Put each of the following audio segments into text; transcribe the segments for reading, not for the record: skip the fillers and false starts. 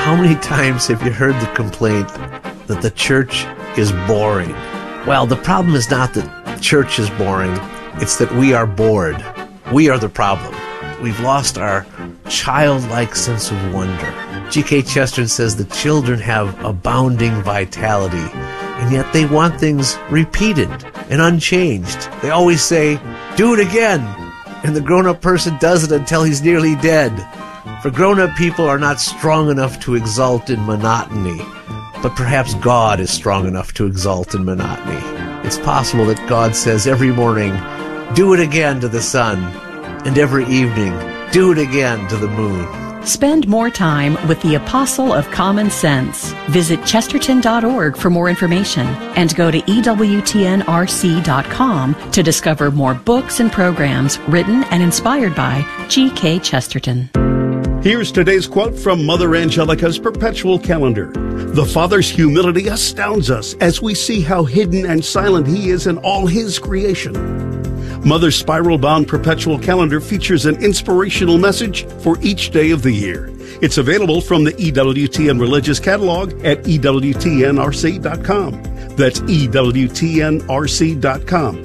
How many times have you heard the complaint that the church is boring? Well, the problem is not that church is boring. It's that we are bored. We are the problem. We've lost our childlike sense of wonder. G.K. Chesterton says that children have abounding vitality, and yet they want things repeated and unchanged. They always say, do it again, and the grown-up person does it until he's nearly dead. For grown-up people are not strong enough to exult in monotony, but perhaps God is strong enough to exult in monotony. It's possible that God says every morning, do it again to the sun, and every evening, do it again to the moon. Spend more time with the Apostle of Common Sense. Visit Chesterton.org for more information and go to EWTNRC.com to discover more books and programs written and inspired by G.K. Chesterton. Here's today's quote from Mother Angelica's perpetual calendar. The Father's humility astounds us as we see how hidden and silent He is in all His creation. Mother's spiral-bound perpetual calendar features an inspirational message for each day of the year. It's available from the EWTN Religious Catalog at EWTNRC.com. That's EWTNRC.com.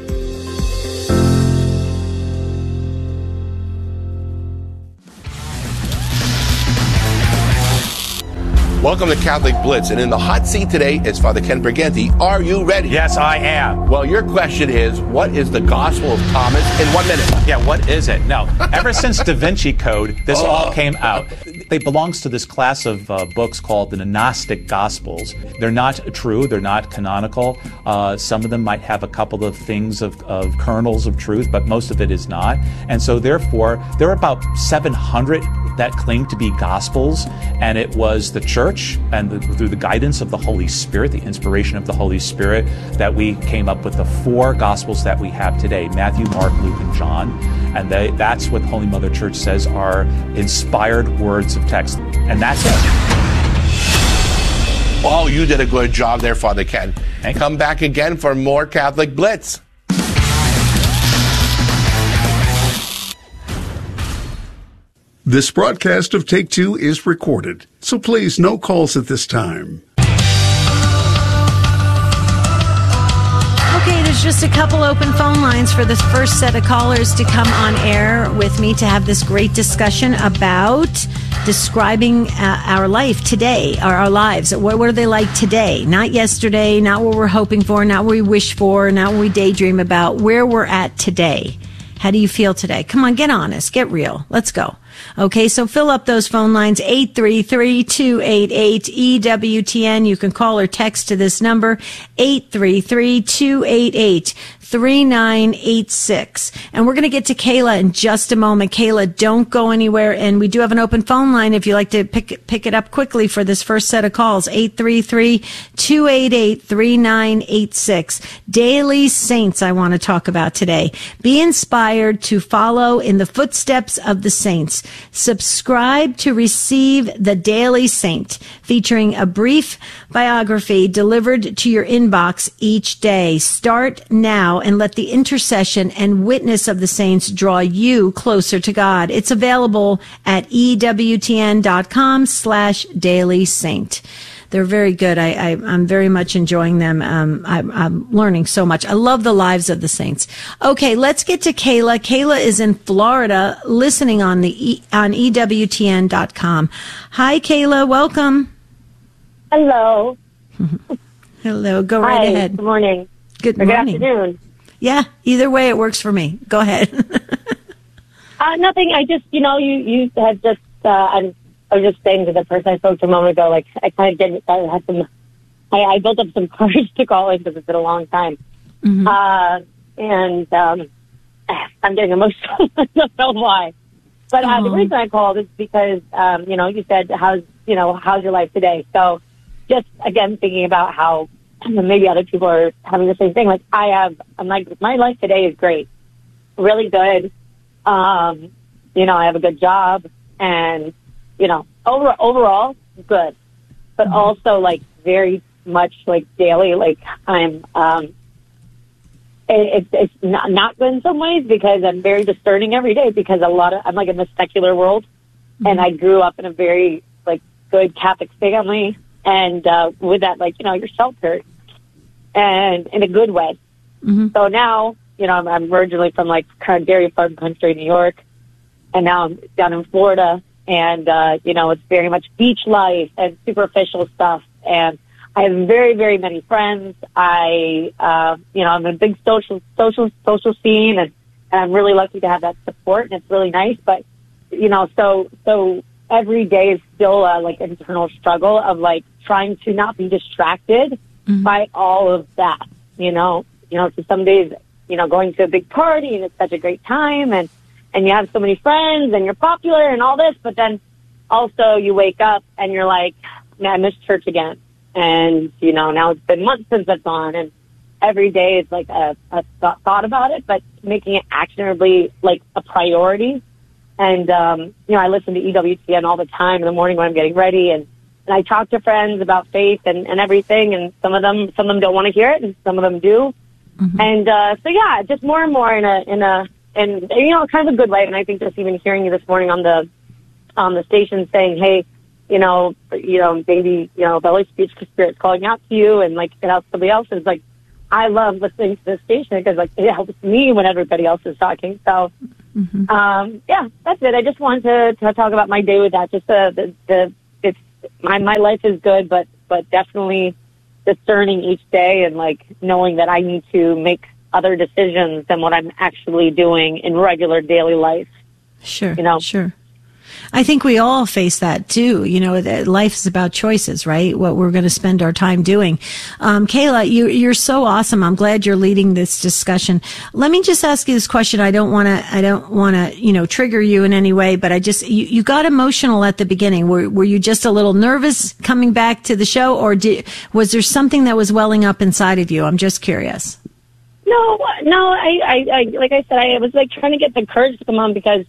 Welcome to Catholic Blitz, and in the hot seat today is Father Ken Briganti. Are you ready? Yes, I am. Well, your question is, what is the Gospel of Thomas in 1 minute? Yeah, what is it? Now, ever since Da Vinci Code, this all came out. It belongs to this class of books called the Gnostic Gospels. They're not true. They're not canonical. Some of them might have a couple of things of kernels of truth, but most of it is not. And so, therefore, there are about 700 that claim to be Gospels, and it was the Church and through the guidance of the Holy Spirit, the inspiration of the Holy Spirit, that we came up with the 4 Gospels that we have today: Matthew, Mark, Luke, and John. And that's what Holy Mother Church says are inspired words of text. And that's it. Oh, you did a good job there, Father Ken. And come back again for more Catholic Blitz. This broadcast of Take Two is recorded, so please no calls at this time. Okay, there's just a couple open phone lines for this first set of callers to come on air with me to have this great discussion about describing our life today, or our lives. What are they like today? Not yesterday, not what we're hoping for, not what we wish for, not what we daydream about, where we're at today. How do you feel today? Come on, get honest, get real. Let's go. Okay, so fill up those phone lines, 833-288-EWTN. You can call or text to this number, 833-288-3986. And we're going to get to Kayla in just a moment. Kayla, don't go anywhere. And we do have an open phone line if you'd like to pick it up quickly for this first set of calls, 833-288-3986. Daily Saints I want to talk about today. Be inspired to follow in the footsteps of the saints. Subscribe to receive the Daily Saint, featuring a brief biography delivered to your inbox each day. Start now and let the intercession and witness of the saints draw you closer to God. It's available at EWTN.com/Daily Saint. They're very good. I'm very much enjoying them. I'm learning so much. I love the lives of the saints. Okay, let's get to Kayla. Kayla is in Florida, listening on on EWTN.com. Hi, Kayla. Welcome. Hello. Hello. Go right ahead. Good morning. Good morning. Good afternoon. Yeah, either way, it works for me. Go ahead. Nothing. I just, you had just, I was just saying to the person I spoke to a moment ago, like, I kind of I built up some courage to call in because it's been a long time. Mm-hmm. I'm getting emotional. I don't know why. But the reason I called is because, you said, how's your life today? So just, again, thinking about how maybe other people are having the same thing. Like, my life today is great. Really good. I have a good job and, overall good, but also like very much like daily, like I'm, it's not good in some ways because I'm very discerning every day because I'm like in the secular world and I grew up in a very like good Catholic family, and with that, like, you know, you're sheltered, and in a good way. Mm-hmm. So now, you know, I'm originally from like kind of dairy farm country, New York, and now I'm down in Florida, and you know, it's very much beach life and superficial stuff, and I have very, very many friends. You know, I'm in a big social scene, and I'm really lucky to have that support, and it's really nice. But, you know, so every day is still a like internal struggle of like trying to not be distracted by all of that. You know, so some days, you know, going to a big party and it's such a great time, and you have so many friends and you're popular and all this, but then also you wake up and you're like, man, I miss church again. And, you know, now it's been months since I've gone, and every day is like a thought about it, but making it actionably like a priority. And, you know, I listen to EWTN all the time in the morning when I'm getting ready, and I talk to friends about faith and everything, and some of them don't want to hear it, and some of them do. Mm-hmm. And, so yeah, just more and more in you know, kind of a good way. And I think just even hearing you this morning on the station saying, hey, you know, maybe, you know, the Holy Spirit's calling out to you, and like it helps somebody else. It's like, I love listening to this station because like it helps me when everybody else is talking. So, yeah, that's it. I just wanted to talk about my day with that. Just it's my life is good, but definitely discerning each day and like knowing that I need to make other decisions than what I'm actually doing in regular daily life. Sure. You know? Sure. I think we all face that too. You know, that life is about choices, right? What we're going to spend our time doing. Kayla, you're so awesome. I'm glad you're leading this discussion. Let me just ask you this question. I don't want to, you know, trigger you in any way, but you got emotional at the beginning. Were you just a little nervous coming back to the show, or was there something that was welling up inside of you? I'm just curious. No, I like I said, I was like trying to get the courage to come on because,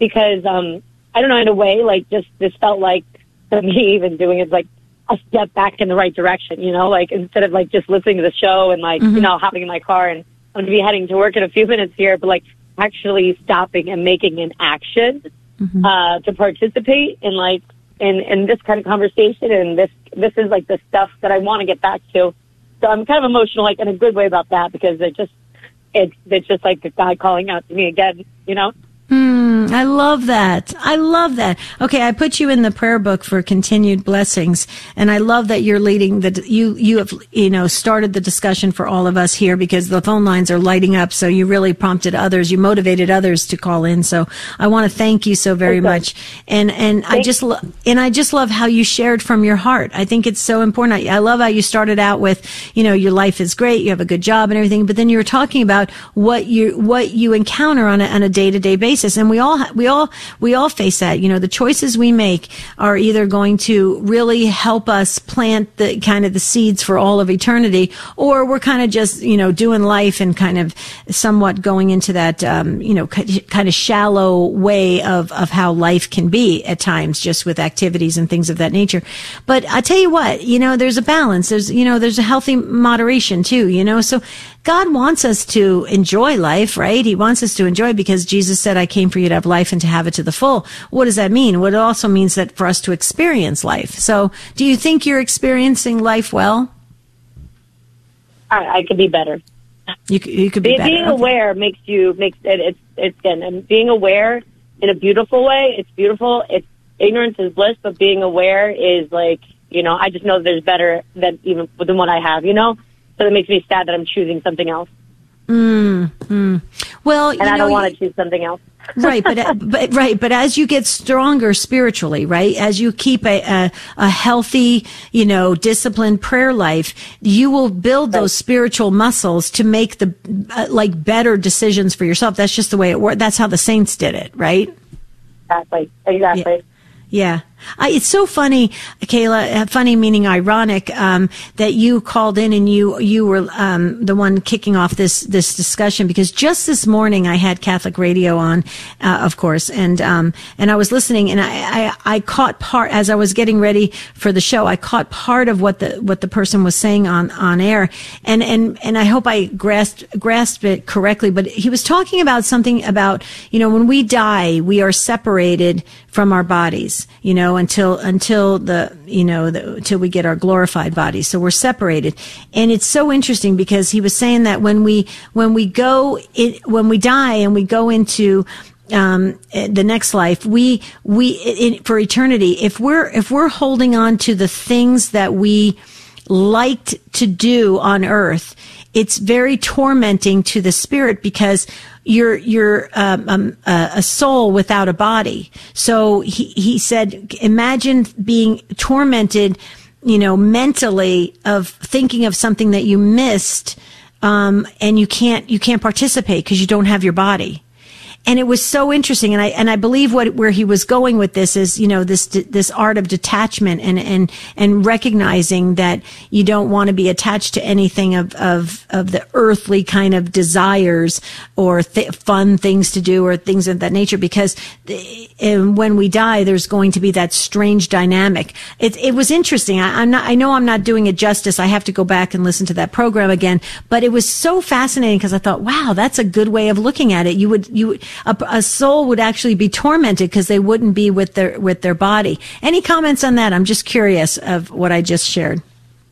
I don't know, in a way, like just this felt like to me even doing it like a step back in the right direction, you know, like instead of like just listening to the show and like, you know, hopping in my car and I'm going to be heading to work in a few minutes here, but like actually stopping and making an action, to participate in like, in this kind of conversation. And this is like the stuff that I want to get back to. So I'm kind of emotional, like in a good way about that, because it's just like the God calling out to me again, you know? I love that. I love that. Okay, I put you in the prayer book for continued blessings, and I love that you're leading you have, you know, started the discussion for all of us here, because the phone lines are lighting up. So you really prompted others, you motivated others to call in. So I want to thank you so very much. And I just love how you shared from your heart. I think it's so important. I love how you started out with, you know, your life is great, you have a good job and everything, but then you were talking about what you encounter on a day-to-day basis. And we all face that. You know, the choices we make are either going to really help us plant the kind of the seeds for all of eternity, or we're kind of just, you know, doing life and kind of somewhat going into that, you know, kind of shallow way of how life can be at times, just with activities and things of that nature. But I tell you what, you know, there's a balance. There's a healthy moderation too, you know, so God wants us to enjoy life, right? He wants us to enjoy, because Jesus said, I came for you to have life and to have it to the full. What does that mean? Well, it also means that for us to experience life. So do you think you're experiencing life well? I could be better. You could be better. Being aware makes it, and being aware in a beautiful way. It's beautiful. It's ignorance is bliss, but being aware is like, you know, I just know there's better than what I have, you know? So it makes me sad that I'm choosing something else. Well, and I don't want to choose something else. Right, but as you get stronger spiritually, right, as you keep a healthy, you know, disciplined prayer life, you will build those spiritual muscles to make the like better decisions for yourself. That's just the way it works. That's how the saints did it, right? Exactly. Yeah. It's so funny, Kayla, funny meaning ironic, that you called in and you were, the one kicking off this discussion, because just this morning I had Catholic radio on, of course, and I was listening, and I caught part, as I was getting ready for the show, I caught part of what the person was saying on air, and I hope I grasped it correctly, but he was talking about something about, you know, when we die, we are separated from our bodies, you know, until we get our glorified bodies. So we're separated. And it's so interesting because he was saying that when we die and we go into the next life, for eternity, if we're holding on to the things that we liked to do on earth, it's very tormenting to the spirit because you're a soul without a body. So he said, imagine being tormented, mentally of thinking of something that you missed, and you can't participate because you don't have your body. And it was so interesting, and I believe where he was going with this is, this art of detachment and recognizing that you don't want to be attached to anything of the earthly kind of desires or fun things to do or things of that nature, because when we die, there's going to be that strange dynamic. It was interesting. I know I'm not doing it justice. I have to go back and listen to that program again, but it was so fascinating because I thought, wow, that's a good way of looking at it. A soul would actually be tormented because they wouldn't be with their body. Any comments on that? I'm just curious of what I just shared.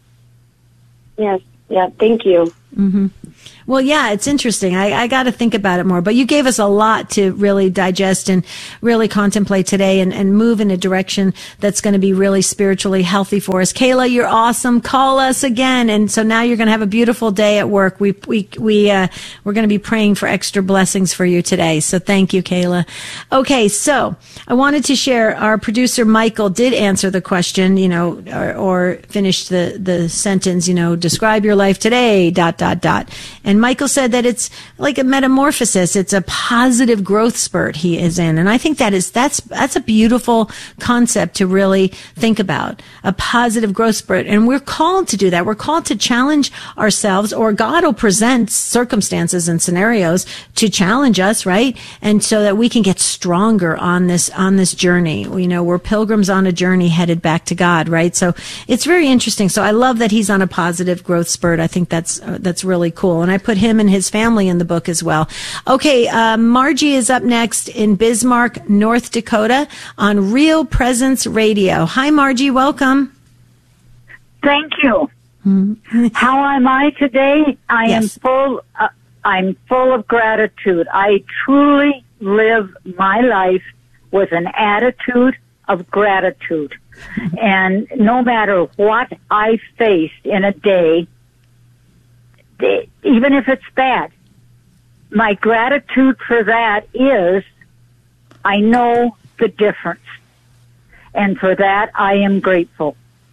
Yes. Yeah. Thank you. Mm-hmm. Well, yeah, it's interesting. I got to think about it more. But you gave us a lot to really digest and really contemplate today and move in a direction that's going to be really spiritually healthy for us. Kayla, you're awesome. Call us again. And so now you're going to have a beautiful day at work. We're going to be praying for extra blessings for you today. So thank you, Kayla. Okay, so I wanted to share, our producer Michael did answer the question, or finish the sentence, describe your life today, ... And Michael said that it's like a metamorphosis. It's a positive growth spurt he is in. And I think that's a beautiful concept to really think about, a positive growth spurt. And we're called to do that. We're called to challenge ourselves, or God will present circumstances and scenarios to challenge us, right? And so that we can get stronger on this journey. We're pilgrims on a journey headed back to God, right? So it's very interesting. So I love that he's on a positive growth spurt. I think that's really cool. And I put him and his family in the book as well. Okay, Margie is up next in Bismarck, North Dakota on Real Presence Radio. Hi, Margie. Welcome. Thank you. Mm-hmm. How am I today? I'm full of gratitude. I truly live my life with an attitude of gratitude. And no matter what I faced in a day, even if it's bad, my gratitude for that is I know the difference. And for that, I am grateful.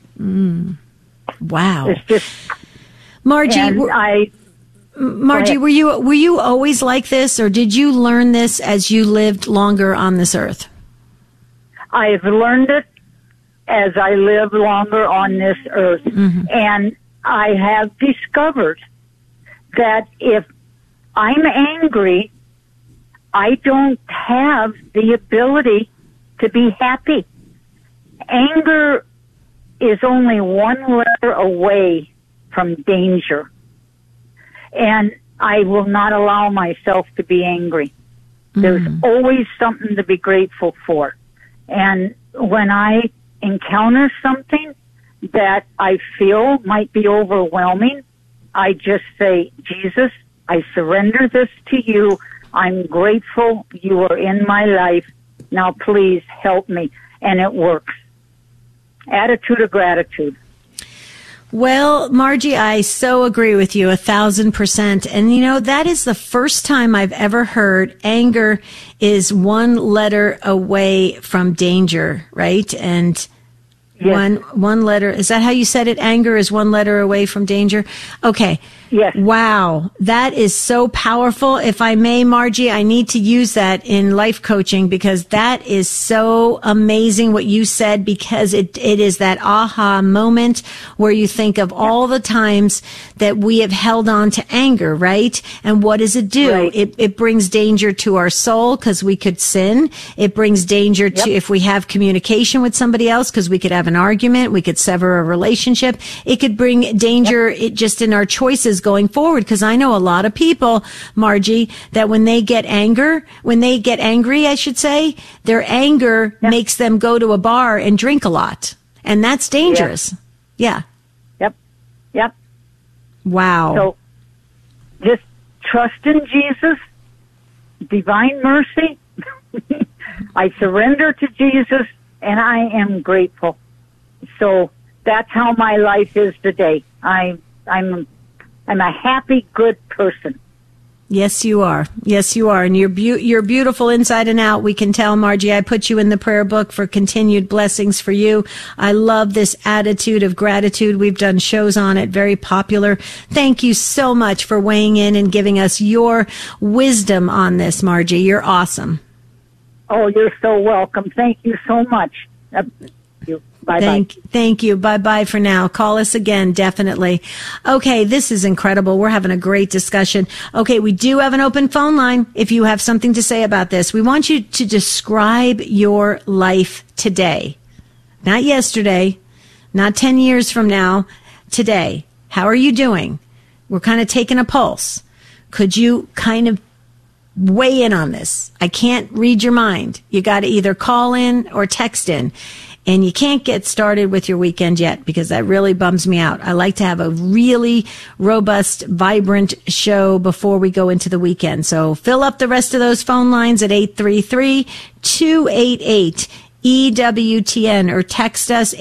Wow. It's just, Margie, were you always like this, or did you learn this as you lived longer on this earth? I've learned it as I live longer on this earth. Mm-hmm. And I have discovered that if I'm angry, I don't have the ability to be happy. Anger is only one letter away from danger. And I will not allow myself to be angry. There's always something to be grateful for. And when I encounter something that I feel might be overwhelming, I just say, Jesus, I surrender this to you. I'm grateful you are in my life. Now please help me. And it works. Attitude of gratitude. Well, Margie, I so agree with you 1,000%. And that is the first time I've ever heard anger is one letter away from danger, right? And yes. One letter, is that how you said it? Anger is one letter away from danger? Okay. Yes. Wow. That is so powerful. If I may, Margie, I need to use that in life coaching because that is so amazing what you said, because it is that aha moment where you think of all the times that we have held on to anger, right? And what does it do? Right. It brings danger to our soul because we could sin. It brings danger to if we have communication with somebody else because we could have have an argument. We could sever a relationship. It could bring danger just in our choices going forward. Because I know a lot of people, Margie, that when they get angry, I should say, their anger makes them go to a bar and drink a lot. And that's dangerous. Yeah. Yep. Wow. So just trust in Jesus, divine mercy. I surrender to Jesus, and I am grateful. So that's how my life is today. I'm a happy, good person. Yes, you are. Yes, you are. And you're beautiful inside and out. We can tell, Margie. I put you in the prayer book for continued blessings for you. I love this attitude of gratitude. We've done shows on it. Very popular. Thank you so much for weighing in and giving us your wisdom on this, Margie. You're awesome. Oh, you're so welcome. Thank you so much. Bye-bye. Thank you. Bye-bye for now. Call us again, definitely. Okay, this is incredible. We're having a great discussion. Okay, we do have an open phone line if you have something to say about this. We want you to describe your life today. Not yesterday, not 10 years from now, today. How are you doing? We're kind of taking a pulse. Could you kind of weigh in on this? I can't read your mind. You got to either call in or text in. And you can't get started with your weekend yet because that really bums me out. I like to have a really robust, vibrant show before we go into the weekend. So fill up the rest of those phone lines at 833-288-EWTN or text us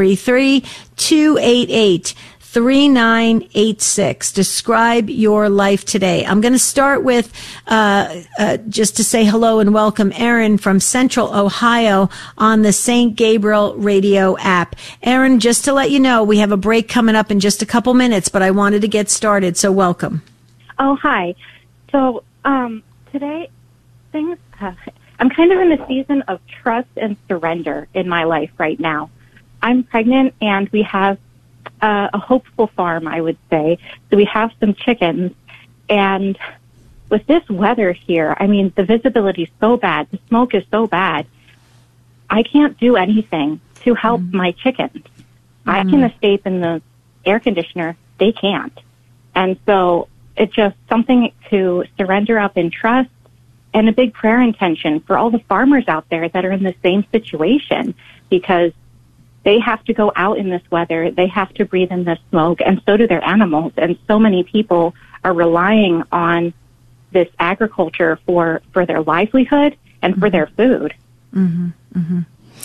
833-288-3986. Describe your life today. I'm going to start with, just to say hello and welcome Aaron from Central Ohio on the St. Gabriel radio app. Aaron, just to let you know, we have a break coming up in just a couple minutes, but I wanted to get started, so welcome. Oh, hi. So, today, I'm kind of in the season of trust and surrender in my life right now. I'm pregnant and we have a hopeful farm, I would say. So we have some chickens, and with this weather here, I mean, the visibility is so bad, the smoke is so bad, I can't do anything to help my chickens. I can escape in the air conditioner, they can't. And so it's just something to surrender up in trust and a big prayer intention for all the farmers out there that are in the same situation, because they have to go out in this weather. They have to breathe in this smoke, and so do their animals. And so many people are relying on this agriculture for their livelihood and for their food. Mm-hmm. Mm-hmm.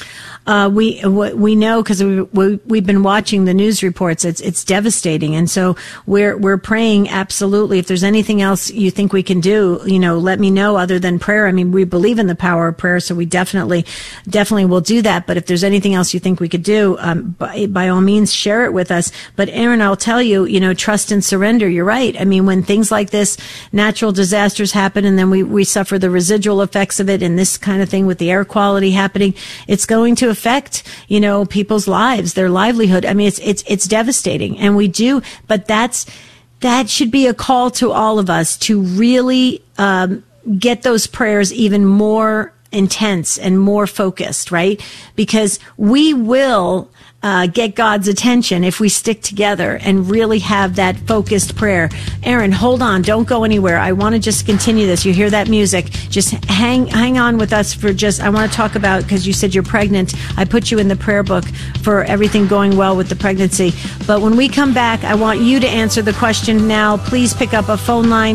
We know because we've been watching the news reports. It's devastating, and so we're praying absolutely. If there's anything else you think we can do, let me know other than prayer. I mean, we believe in the power of prayer, so we definitely will do that. But if there's anything else you think we could do, by all means, share it with us. But Aaron, I'll tell you, trust and surrender. You're right. I mean, when things like this, natural disasters happen, and then we suffer the residual effects of it, and this kind of thing with the air quality happening, it's going to affect, people's lives, their livelihood. I mean, it's devastating, and we do, but that should be a call to all of us to really, get those prayers even more intense and more focused, right? Because we will, get God's attention if we stick together and really have that focused prayer. Aaron, hold on. Don't go anywhere. I want to just continue this. You hear that music. Just hang on with us for I want to talk about, because you said you're pregnant. I put you in the prayer book for everything going well with the pregnancy. But when we come back, I want you to answer the question now. Please pick up a phone line,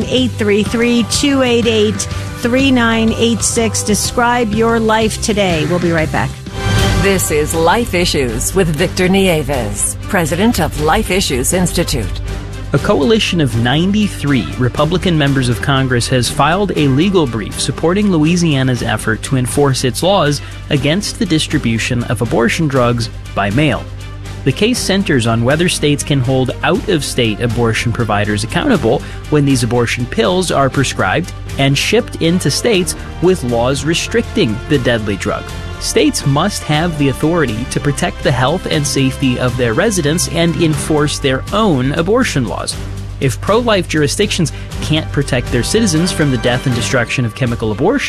833-288-3986. Describe your life today. We'll be right back. This is Life Issues with Victor Nieves, president of Life Issues Institute. A coalition of 93 Republican members of Congress has filed a legal brief supporting Louisiana's effort to enforce its laws against the distribution of abortion drugs by mail. The case centers on whether states can hold out-of-state abortion providers accountable when these abortion pills are prescribed and shipped into states with laws restricting the deadly drug. States must have the authority to protect the health and safety of their residents and enforce their own abortion laws. If pro-life jurisdictions can't protect their citizens from the death and destruction of chemical abortion,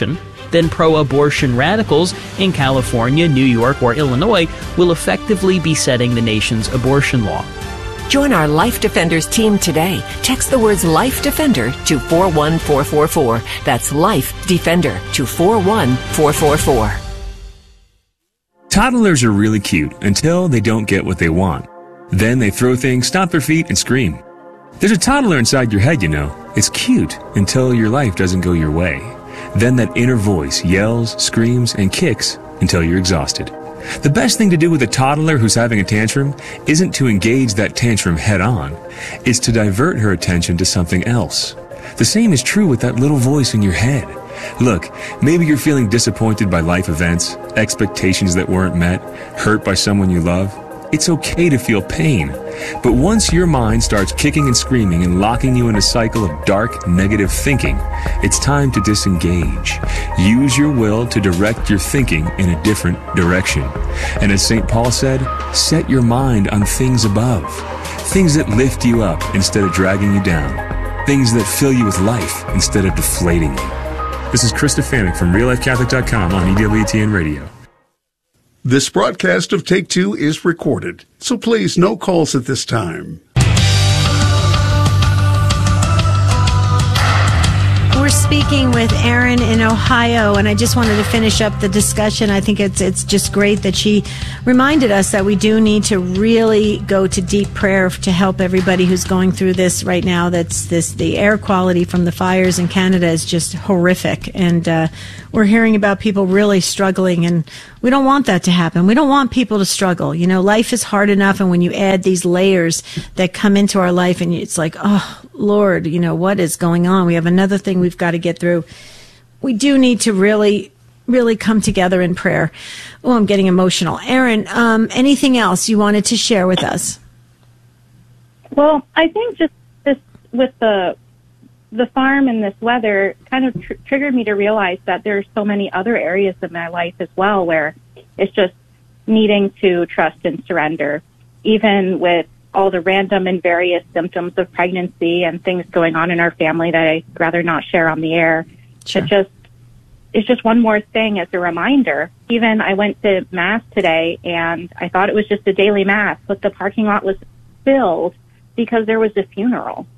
then pro-abortion radicals in California, New York, or Illinois will effectively be setting the nation's abortion law. Join our Life Defenders team today. Text the words Life Defender to 41444. That's Life Defender to 41444. Toddlers are really cute until they don't get what they want. Then they throw things, stomp their feet, and scream. There's a toddler inside your head, you know. It's cute until your life doesn't go your way. Then that inner voice yells, screams, and kicks until you're exhausted. The best thing to do with a toddler who's having a tantrum isn't to engage that tantrum head on. It's to divert her attention to something else. The same is true with that little voice in your head. Look, maybe you're feeling disappointed by life events, expectations that weren't met, hurt by someone you love. It's okay to feel pain. But once your mind starts kicking and screaming and locking you in a cycle of dark, negative thinking, it's time to disengage. Use your will to direct your thinking in a different direction. And as St. Paul said, set your mind on things above. Things that lift you up instead of dragging you down. Things that fill you with life instead of deflating you. This is Chris Stefanic from RealLifeCatholic.com on EWTN Radio. This broadcast of Take Two is recorded, so please, no calls at this time. We're speaking with Erin in Ohio, and I just wanted to finish up the discussion. I think it's just great that she reminded us that we do need to really go to deep prayer to help everybody who's going through this right now. The air quality from the fires in Canada is just horrific, and we're hearing about people really struggling, and we don't want that to happen. We don't want people to struggle. You know, life is hard enough, and when you add these layers that come into our life, and it's like, oh, Lord, you know, what is going on? We have another thing we've got to get through. We do need to really, really come together in prayer. Oh, I'm getting emotional. Erin, anything else you wanted to share with us? Well, I think just this with the farm and this weather kind of triggered me to realize that there's so many other areas of my life as well where it's just needing to trust and surrender, even with all the random and various symptoms of pregnancy and things going on in our family that I'd rather not share on the air. Sure. It's just one more thing as a reminder. Even I went to Mass today, and I thought it was just a daily Mass, but the parking lot was filled because there was a funeral.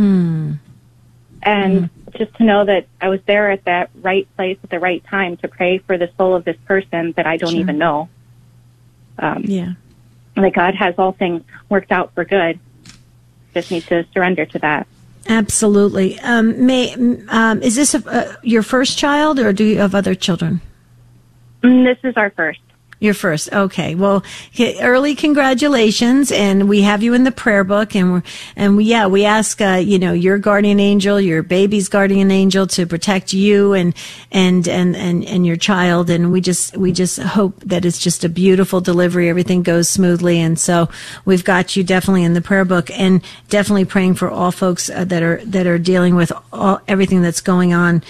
And just to know that I was there at that right place at the right time to pray for the soul of this person that I don't even know. That God has all things worked out for good. Just need to surrender to that. Absolutely. Is this your first child, or do you have other children? This is our first. Your first. Okay. Well, early congratulations, and we have you in the prayer book, and we ask, your guardian angel, your baby's guardian angel, to protect you and your child, and we just hope that it's just a beautiful delivery, everything goes smoothly, and so we've got you definitely in the prayer book, and definitely praying for all folks that are dealing with everything that's going on.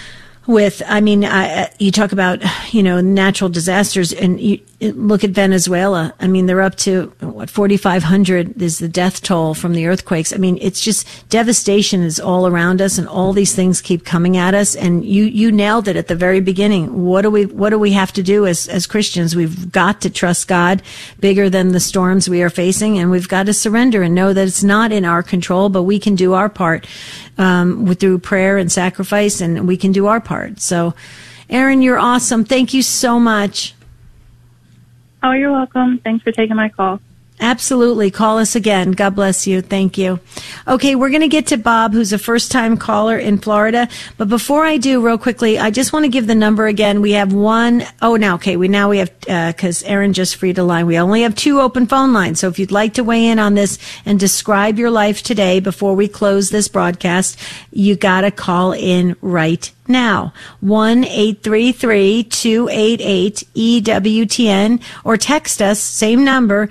You talk about, natural disasters, and you look at Venezuela. I mean, they're up to 4,500 is the death toll from the earthquakes. I mean, it's just devastation is all around us, and all these things keep coming at us. And you nailed it at the very beginning. What do we have to do as Christians? We've got to trust God bigger than the storms we are facing, and we've got to surrender and know that it's not in our control, but we can do our part through prayer and sacrifice, and we can do our part. So, Erin, you're awesome. Thank you so much. Oh, you're welcome. Thanks for taking my call. Absolutely. Call us again. God bless you. Thank you. Okay, we're going to get to Bob, who's a first-time caller in Florida. But before I do, real quickly, I just want to give the number again. We have because Erin just freed a line. We only have 2 open phone lines. So if you'd like to weigh in on this and describe your life today before we close this broadcast, you got to call in right now. 1-833-288-EWTN, or text us, same number,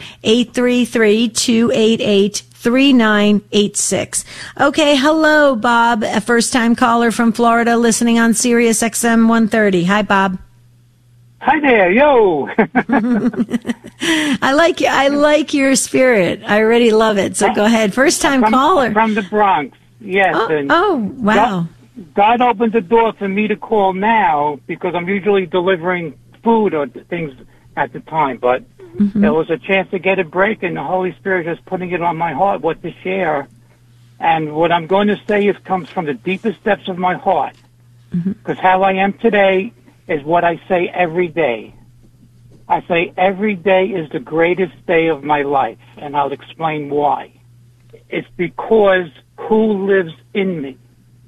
833-288-3986. Okay, hello, Bob, a first-time caller from Florida listening on Sirius XM 130. Hi, Bob. Hi there, yo. I like your spirit. I already love it. So go ahead. First-time caller. From the Bronx, yes. Oh, wow. God opened the door for me to call now because I'm usually delivering food or things at the time. But there was a chance to get a break, and the Holy Spirit is putting it on my heart what to share. And what I'm going to say comes from the deepest depths of my heart. Because how I am today is what I say every day. I say every day is the greatest day of my life, and I'll explain why. It's because who lives in me?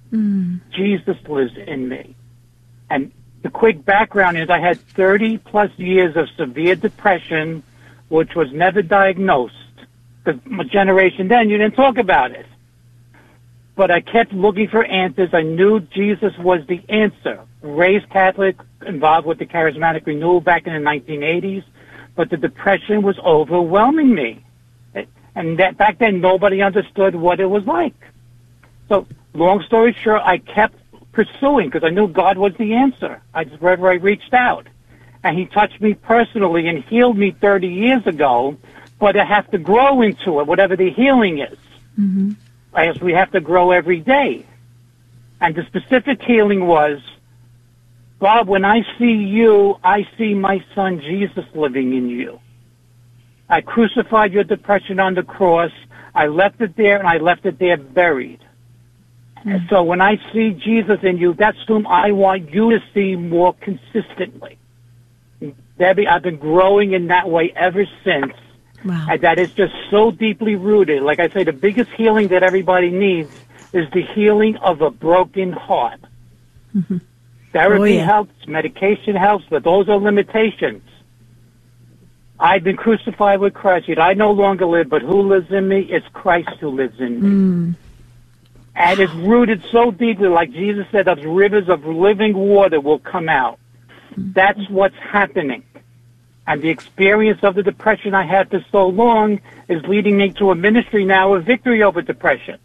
Jesus lives in me. And the quick background is I had 30-plus years of severe depression, which was never diagnosed. Because my generation then, you didn't talk about it. But I kept looking for answers. I knew Jesus was the answer. Raised Catholic, involved with the Charismatic Renewal back in the 1980s, but the depression was overwhelming me. And that back then, nobody understood what it was like. So, long story short, I kept pursuing because I knew God was the answer. Wherever I reached out. And He touched me personally and healed me 30 years ago, but I have to grow into it, whatever the healing is. As we have to grow every day. And the specific healing was, Bob, when I see you, I see my son Jesus living in you. I crucified your depression on the cross. I left it there, and I left it there buried. And so when I see Jesus in you, that's whom I want you to see more consistently. Debbie, I've been growing in that way ever since. Wow. And that is just so deeply rooted. Like I say, the biggest healing that everybody needs is the healing of a broken heart. Therapy helps, medication helps, but those are limitations. I've been crucified with Christ, yet I no longer live, but who lives in me? It's Christ who lives in me. And it's rooted so deeply, like Jesus said, those rivers of living water will come out. That's what's happening. And the experience of the depression I had for so long is leading me to a ministry now of victory over depression.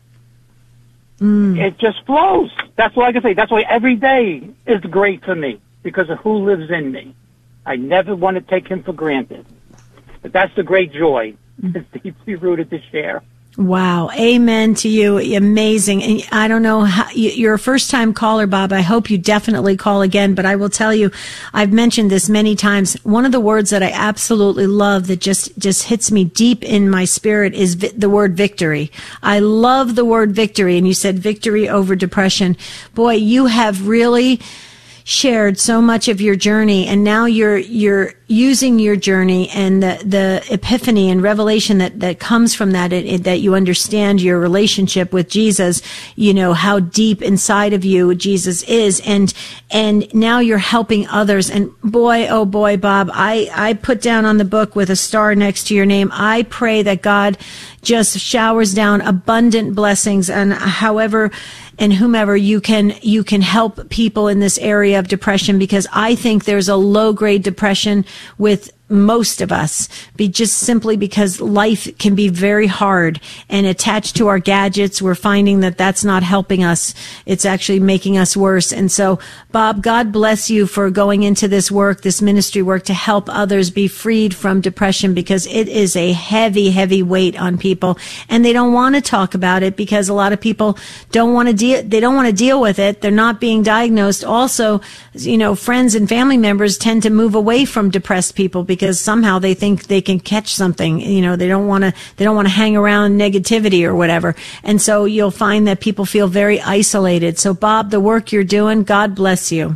It just flows. That's all I can say. That's why every day is great for me, because of who lives in me. I never want to take Him for granted. But that's the great joy. It's deeply rooted to share. Wow. Amen to you. Amazing. And I don't know how, you're a first time caller, Bob. I hope you definitely call again, but I will tell you, I've mentioned this many times. One of the words that I absolutely love that just hits me deep in my spirit is the word victory. I love the word victory. And you said victory over depression. Boy, you have really shared so much of your journey, and now you're using your journey and the epiphany and revelation that comes from that, that you understand your relationship with Jesus, you know, how deep inside of you Jesus is, and now you're helping others. And boy, oh boy, Bob, I put down on the book with a star next to your name, I pray that God just showers down abundant blessings on however and whomever you can help people in this area of depression, because I think there's a low grade depression with most of us, just simply because life can be very hard, and attached to our gadgets, we're finding that that's not helping us. It's actually making us worse. And so, Bob, God bless you for going into this work, this ministry work, to help others be freed from depression, because it is a heavy, heavy weight on people, and they don't want to talk about it because a lot of people don't want to they don't want to deal with it. They're not being diagnosed. Also, you know, friends and family members tend to move away from depressed people because somehow they think they can catch something. You know, they don't want to hang around negativity or whatever. And so you'll find that people feel very isolated. So, Bob, the work you're doing, God bless you.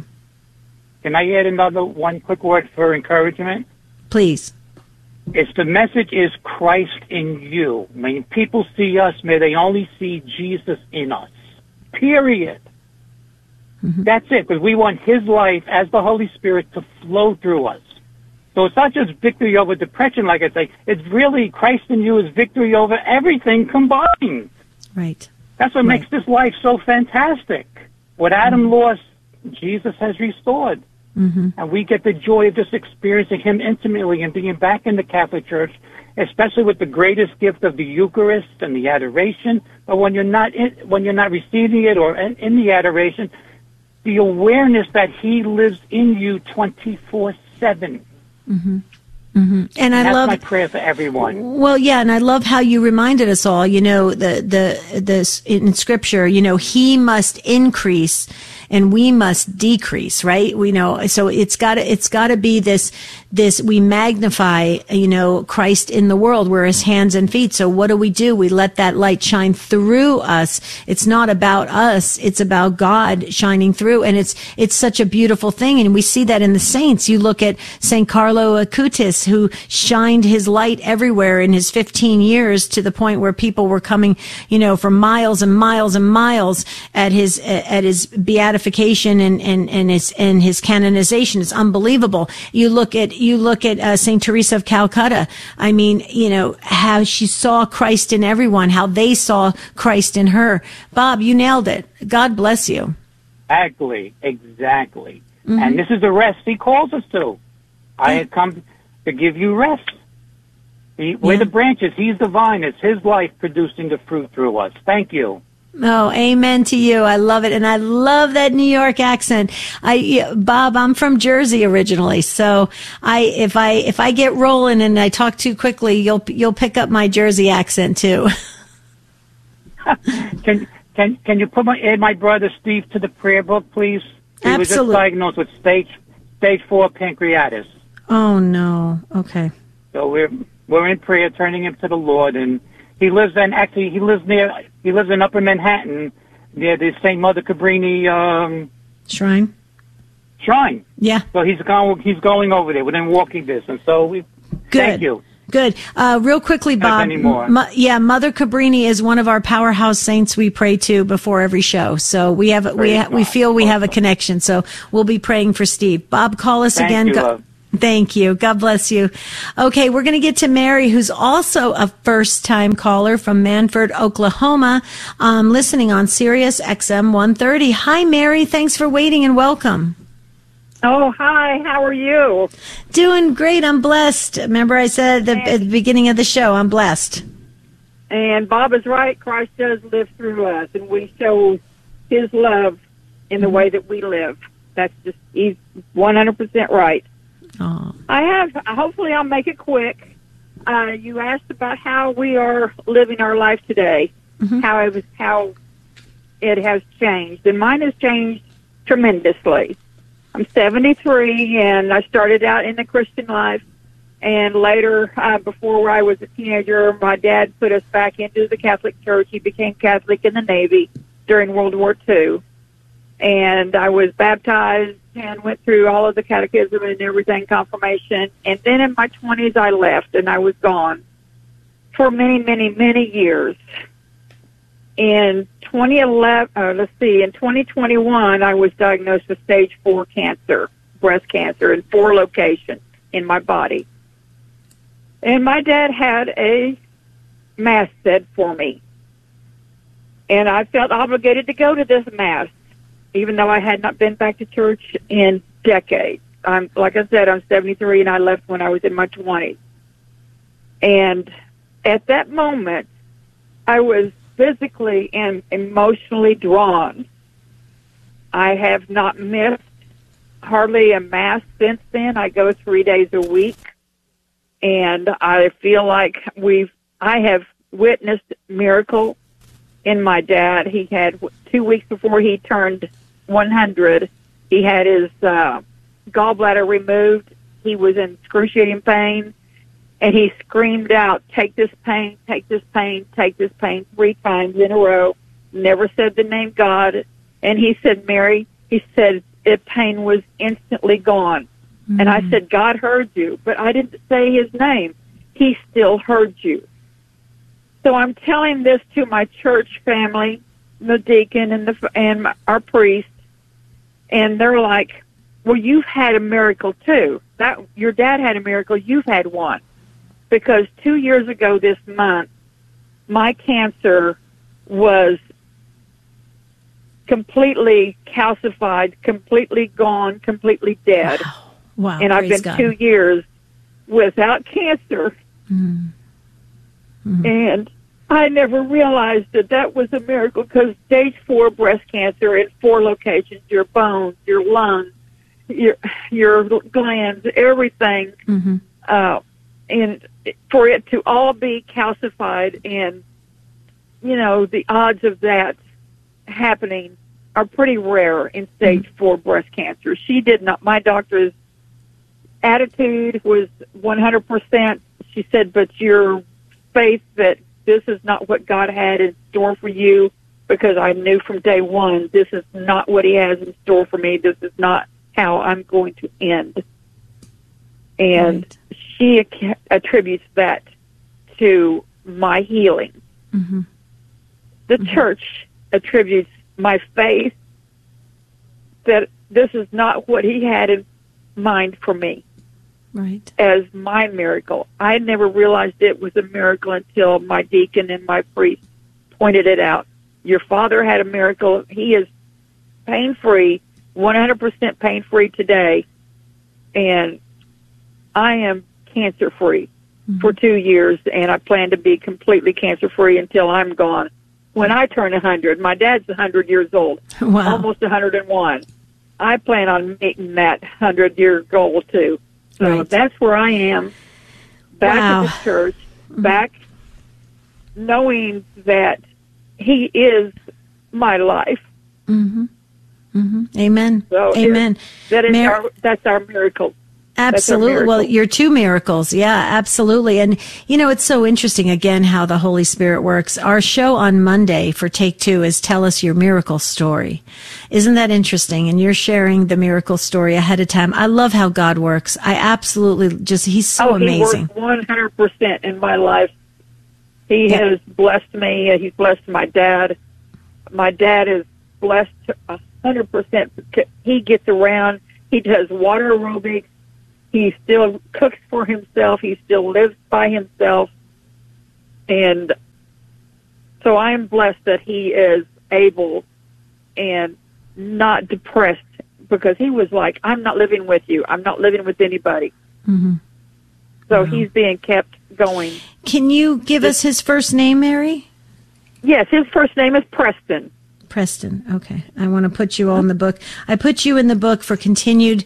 Can I add one quick word for encouragement? Please. It's the message is Christ in you. When people see us, may they only see Jesus in us. Period. That's it, because we want His life as the Holy Spirit to flow through us. So it's not just victory over depression, like I say. It's really Christ in you is victory over everything combined. Right. That's what makes this life so fantastic. What Adam lost, Jesus has restored. And we get the joy of just experiencing Him intimately and being back in the Catholic Church, especially with the greatest gift of the Eucharist and the adoration. But when you're not receiving it or in the adoration, the awareness that He lives in you 24/7. And that's love my prayer for everyone. Well, yeah, and I love how you reminded us all. You know, the in Scripture, you know, He must increase and we must decrease, right? We know, so it's got to be this we magnify, you know, Christ in the world. We're His hands and feet. So what do? We let that light shine through us. It's not about us. It's about God shining through. And it's such a beautiful thing. And we see that in the saints. You look at St. Carlo Acutis, who shined his light everywhere in his 15 years to the point where people were coming, you know, from miles and miles and miles at his beatification and his canonization. It's unbelievable. You look at St. Teresa of Calcutta. I mean, you know, how she saw Christ in everyone, how they saw Christ in her. Bob, you nailed it. God bless you. Exactly. And this is the rest He calls us to. I had come to give you rest. We're the branches. He's the vine. It's His life producing the fruit through us. Thank you. Oh, amen to you. I love it. And I love that New York accent. Bob, I'm from Jersey originally. So if I get rolling and I talk too quickly, you'll pick up my Jersey accent too. Can you add my brother Steve to the prayer book, please? He Absolutely. was just diagnosed with stage 4 pancreatitis. Oh no. Okay. So we're in prayer, turning him to the Lord, and he lives in Upper Manhattan, near the St. Mother Cabrini Shrine. Yeah. So he's going over there within walking distance. So thank you. Good. Real quickly, Bob. Mother Cabrini is one of our powerhouse saints we pray to before every show. So we feel we have a connection. So we'll be praying for Steve. Bob, call us again. Thank you. God bless you. Okay, we're going to get to Mary, who's also a first-time caller from Manford, Oklahoma, listening on Sirius XM 130. Hi, Mary. Thanks for waiting and welcome. Oh, hi. How are you? Doing great. I'm blessed. Remember I said at the beginning of the show, I'm blessed. And Bob is right. Christ does live through us, and we show His love in the way that we live. He's 100% right. Oh. Hopefully I'll make it quick. You asked about how we are living our life today, how it has changed. And mine has changed tremendously. I'm 73, and I started out in the Christian life. And later, before I was a teenager, my dad put us back into the Catholic Church. He became Catholic in the Navy during World War II. And I was baptized and went through all of the catechism and everything, confirmation. And then in my 20s, I left, and I was gone for many, many, many years. In 2021, I was diagnosed with stage 4 cancer, breast cancer, in 4 locations in my body. And my dad had a mass said for me. And I felt obligated to go to this mass, even though I had not been back to church in decades. Like I said, I'm 73, and I left when I was in my 20s. And at that moment, I was physically and emotionally drawn. I have not missed hardly a mass since then. I go 3 days a week, and I feel like I have witnessed miracle in my dad. He had 2 weeks before he turned 100, he had his gallbladder removed. He was in excruciating pain, and he screamed out, "Take this pain, take this pain, take this pain," 3 times in a row. Never said the name God. And he said, "Mary," he said, "the pain was instantly gone." Mm-hmm. And I said, "God heard you," but I didn't say His name. He still heard you. So I'm telling this to my church family, the deacon and our priest, and they're like, "Well, you've had a miracle too. That your dad had a miracle. You've had one." Because 2 years ago this month, my cancer was completely calcified, completely gone, completely dead. Wow. And I've been God. 2 years without cancer. Mm. Mm-hmm. And I never realized that was a miracle, because stage 4 breast cancer in 4 locations, your bones, your lungs, your glands, everything. Mm-hmm. and for it to all be calcified, and the odds of that happening are pretty rare in stage 4 breast cancer. She did not. My doctor's attitude was 100%. She said, but your faith that this is not what God had in store for you, because I knew from day one, this is not what he has in store for me. This is not how I'm going to end. And she attributes that to my healing. Mm-hmm. The church attributes my faith that this is not what he had in mind for me. Right. As my miracle. I never realized it was a miracle until my deacon and my priest pointed it out. Your father had a miracle. He is pain-free, 100% pain-free today, and I am cancer-free for 2 years, and I plan to be completely cancer-free until I'm gone. When I turn 100, my dad's 100 years old, almost 101. I plan on meeting that 100-year goal, too. So that's where I am, back in the church, back knowing that he is my life. Mm-hmm. Mm-hmm. Amen. So amen. That's our miracle. Absolutely. Well, you're two miracles. Yeah, absolutely. And, it's so interesting, again, how the Holy Spirit works. Our show on Monday for Take Two is Tell Us Your Miracle Story. Isn't that interesting? And you're sharing the miracle story ahead of time. I love how God works. I absolutely he's so amazing. He works 100% in my life. He has blessed me. He's blessed my dad. My dad is blessed 100%. He gets around. He does water aerobics. He still cooks for himself. He still lives by himself. And so I'm blessed that he is able and not depressed, because he was like, I'm not living with you. I'm not living with anybody. Mm-hmm. So he's being kept going. Can you give us his first name, Mary? Yes, his first name is Preston. Preston. Okay. I want to put you all in the book. I put you in the book for continued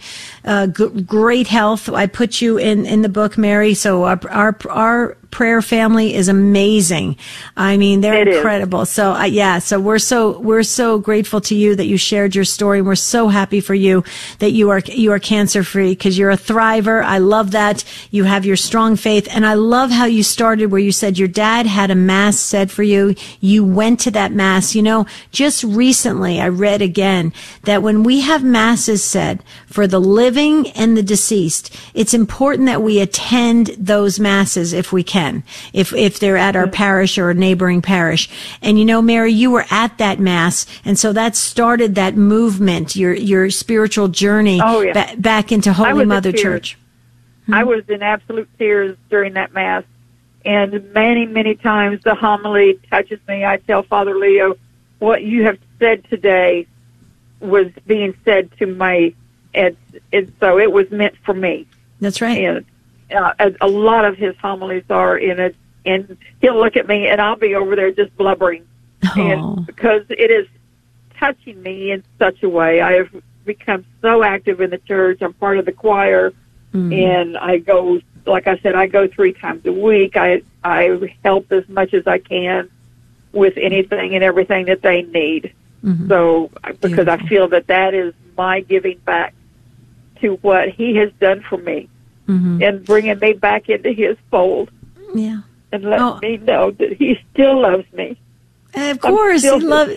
great health. I put you in the book, Mary. So our prayer family is amazing. I mean, they're incredible. So so we're so grateful to you that you shared your story. And we're so happy for you that you are cancer free, because you're a thriver. I love that. You have your strong faith. And I love how you started where you said your dad had a mass said for you. You went to that mass. Just recently I read again that when we have masses said for the living and the deceased, it's important that we attend those masses if we can, if they're at our parish or a neighboring parish. And Mary, you were at that mass, and so that started that movement, your spiritual journey back into Holy Mother Church. I was in absolute tears during that mass, and many, many times the homily touches me. I tell Father Leo, what you have said today was being said to me, and so it was meant for me. That's right. And a lot of his homilies are in it, and he'll look at me, and I'll be over there just blubbering, and because it is touching me in such a way. I have become so active in the church. I'm part of the choir, and I go, like I said, I go 3 times a week. I help as much as I can with anything and everything that they need. So, because I feel that is my giving back to what he has done for me, and bringing me back into his fold. Yeah. And let me know that he still loves me. Of course, he loves.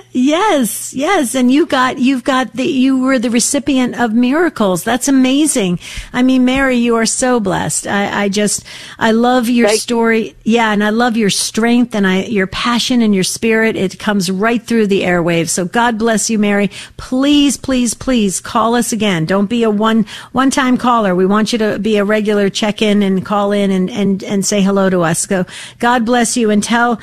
Yes, and you were the recipient of miracles. That's amazing. I mean, Mary, you are so blessed. I love your story. Yeah, and I love your strength and your passion and your spirit. It comes right through the airwaves. So God bless you, Mary. Please, please, please call us again. Don't be a one-time caller. We want you to be a regular check-in and call in and say hello to us. So God bless you, and tell,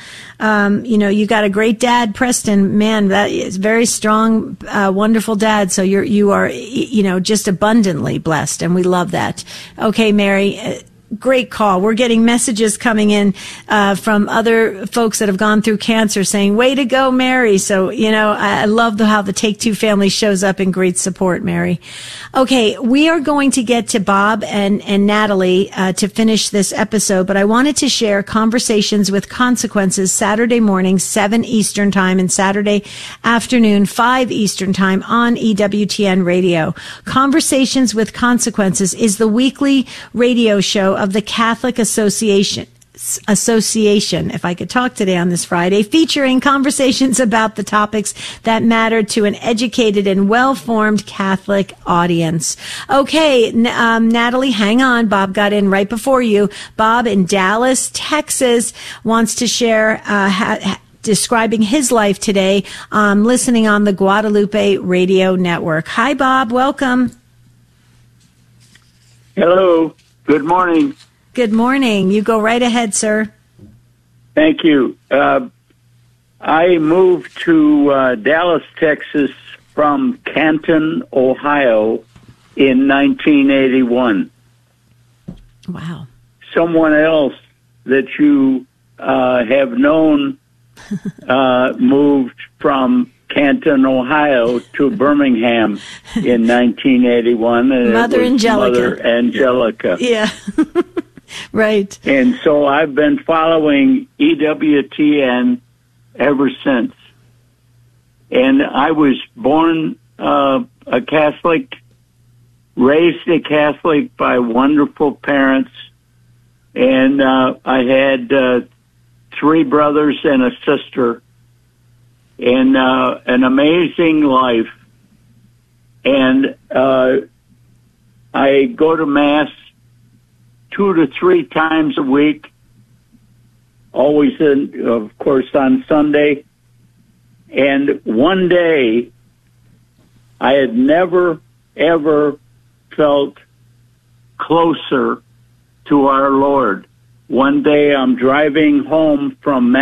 you got a great dad, Preston. Man, that is very strong, wonderful dad. So you are just abundantly blessed, and we love that. Okay, Mary, great call. We're getting messages coming in from other folks that have gone through cancer saying, way to go, Mary. So, I love how the Take Two family shows up in great support, Mary. Okay, we are going to get to Bob and Natalie to finish this episode, but I wanted to share Conversations with Consequences Saturday morning, 7 Eastern Time, and Saturday afternoon, 5 Eastern Time on EWTN Radio. Conversations with Consequences is the weekly radio show of the Catholic Association, if I could talk today on this Friday, featuring conversations about the topics that matter to an educated and well-formed Catholic audience. Okay, Natalie, hang on. Bob got in right before you. Bob in Dallas, Texas, wants to share describing his life today, listening on the Guadalupe Radio Network. Hi, Bob. Welcome. Hello. Good morning. Good morning. You go right ahead, sir. Thank you. I moved to Dallas, Texas from Canton, Ohio in 1981. Wow. Someone else that you have known moved from Canton, Ohio to Birmingham in 1981. And Mother Angelica. Mother Angelica. Yeah. Right. And so I've been following EWTN ever since. And I was born a Catholic, raised a Catholic by wonderful parents. And I had 3 brothers and a sister, and an amazing life. And I go to Mass 2 to 3 times a week, always, of course, on Sunday. And one day, I had never, ever felt closer to our Lord. One day I'm driving home from Mass.